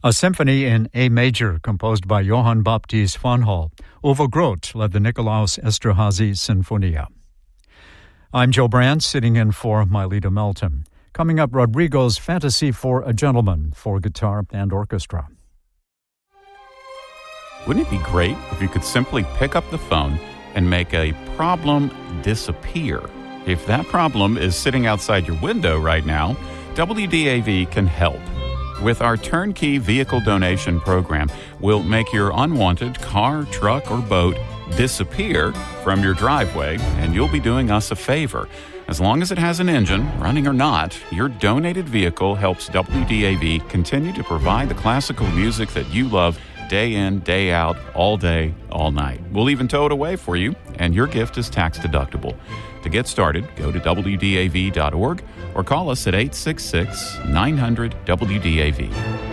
A symphony in A major composed by Johann Baptist von Hall. Uwe Groth led the Nikolaus Esterhazy Sinfonia. I'm Joe Brandt, sitting in for Mylita Melton. Coming up, Rodrigo's Fantasy for a Gentleman for guitar and orchestra. Wouldn't it be great if you could simply pick up the phone and make a problem disappear? If that problem is sitting outside your window right now, WDAV can help. With our turnkey vehicle donation program, we'll make your unwanted car, truck, or boat disappear from your driveway, and you'll be doing us a favor. As long as it has an engine, running or not, your donated vehicle helps WDAV continue to provide the classical music that you love day in, day out, all day, all night. We'll even tow it away for you, and your gift is tax deductible. To get started, go to WDAV.org or call us at 866-900-WDAV.